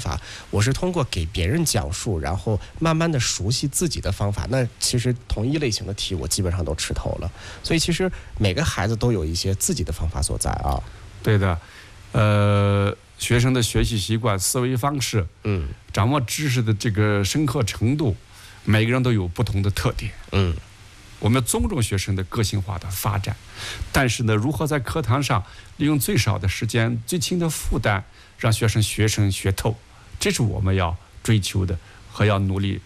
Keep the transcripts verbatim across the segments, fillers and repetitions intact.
法，我是通过给别人讲述，然后慢慢的熟悉自己的方法。那其实同一类型的题我基本上都吃透了，所以其实每个孩子都有一些自己的方法所在啊。 对的，呃，学生的学习习惯、思维方式，嗯，掌握知识的这个深刻程度，每个人都有不同的特点，嗯。我们尊重学生的个性化的发展，但是呢，如何在课堂上利用最少的时间、最轻的负担，让学生学生学透，这是我们要追求的和要努力。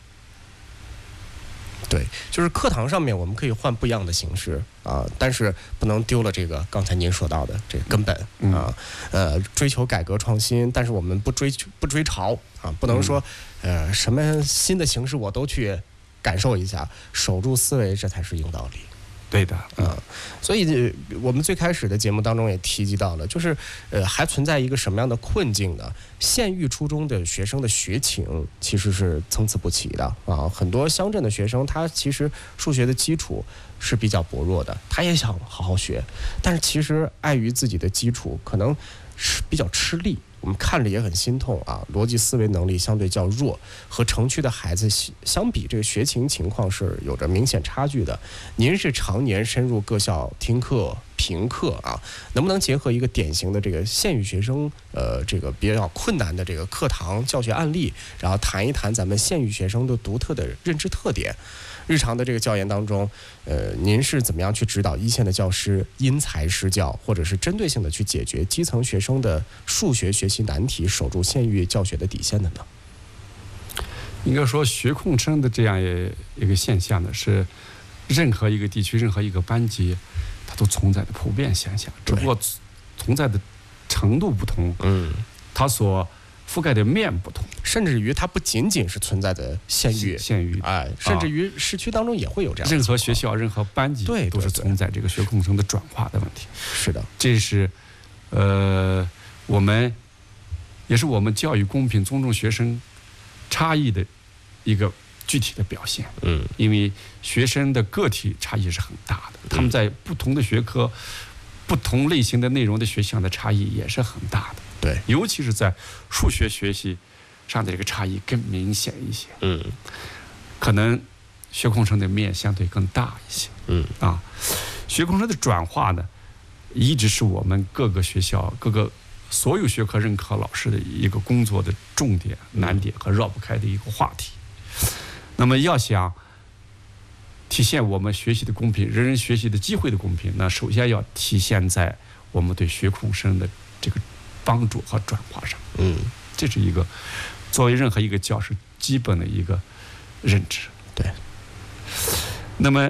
对，就是课堂上面我们可以换不一样的形式啊、呃，但是不能丢了这个刚才您说到的这个根本啊、呃，追求改革创新，但是我们不追求不追潮啊，不能说呃什么新的形式我都去感受一下，守住思维，这才是硬道理。 对的， 嗯，所以我们最开始的节目当中也提及到了，就是呃，还存在一个什么样的困境呢？县域初中的学生的学情其实是参差不齐的啊，很多乡镇的学生他其实数学的基础是比较薄弱的，他也想好好学，但是其实碍于自己的基础，可能是比较吃力。我们看着也很心痛啊，逻辑思维能力相对较弱，和城区的孩子相比，这个学情情况是有着明显差距的。您是常年深入各校听课评课啊，能不能结合一个典型的这个县域学生呃这个比较困难的这个课堂教学案例，然后谈一谈咱们县域学生的独特的认知特点？日常的这个教研当中，呃，您是怎么样去指导一线的教师因材施教，或者是针对性的去解决基层学生的数学学习难题，守住县域教学的底线的呢？ 应该说，学控生的这样一个现象呢，是任何一个地区、任何一个班级，它都存在的普遍现象，只不过存在的程度不同，嗯，它所覆盖的面不同， 甚至于它不仅仅是存在的县域， 县域， 哎，甚至于市区当中也会有这样的、啊。 任何学校、任何班级， 对， 都是存在这个学控生的转化的问题。 是的， 这是，呃，我们也是我们教育公平、尊重学生差异的一个具体的表现。嗯，因为学生的个体差异是很大的，他们在不同的学科、不同类型的内容的学习上的差异也是很大的。 对， 尤其是在数学学习上的这个差异更明显一些。嗯，可能学控生的面相对更大一些。嗯，啊，学控生的转化呢，一直是我们各个学校、各个所有学科任课老师的一个工作的重点、难点和绕不开的一个话题。那么，要想体现我们学习的公平、人人学习的机会的公平，那首先要体现在我们对学控生的这个帮助和转化上。嗯，这是一个作为任何一个教师基本的一个认知。 对。 那么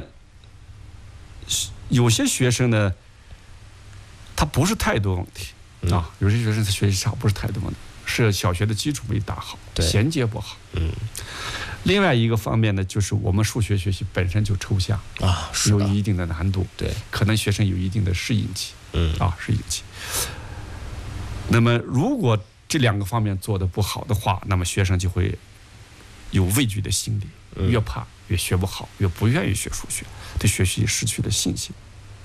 有些学生呢，他不是态度问题、嗯、啊，有些学生他学习差不是态度问题，是小学的基础没打好，衔接不好。嗯。另外一个方面呢，就是我们数学学习本身就抽象啊， 有一定的难度。 对， 可能学生有一定的适应期。嗯，啊，适应期。那么，如果这两个方面做得不好的话，那么学生就会有畏惧的心理，越怕越学不好，越不愿意学数学，对学习失去了信心。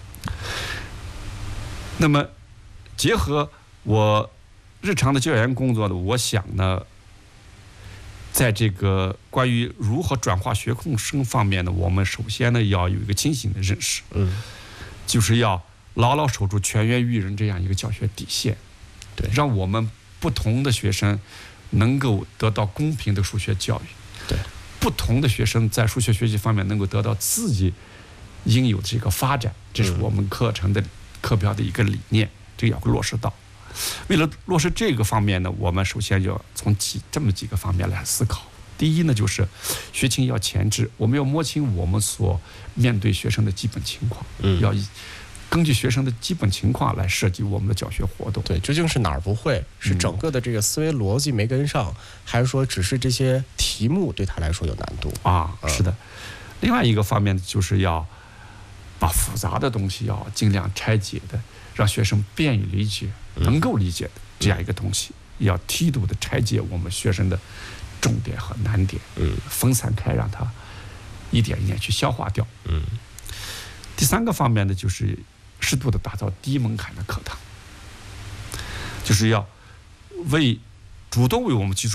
那么，结合我日常的教研工作呢，我想呢，在这个关于如何转化学控生方面呢，我们首先呢要有一个清醒的认识，嗯，就是要牢牢守住全员育人这样一个教学底线。 对， 让我们不同的学生能够得到公平的数学教育。 对， 不同的学生在数学学习方面能够得到自己应有的这个发展，这是我们课程的课表的一个理念，这个要落实到。为了落实这个方面呢，我们首先要从几这么几个方面来思考。第一呢，就是学情要前置，我们要摸清我们所面对学生的基本情况，嗯，要以根据学生的基本情况来设计我们的教学活动。 对，究竟是哪儿不会？是整个的这个思维逻辑没跟上，还是说只是这些题目对他来说有难度啊？是的。另外一个方面就是要把复杂的东西要尽量拆解的，让学生便于理解、能够理解的这样一个东西，要梯度的拆解我们学生的重点和难点，嗯，分散开，让他一点一点去消化掉。嗯。第三个方面呢，就是适度的打造低门槛的课堂，就是要为主动为我们基础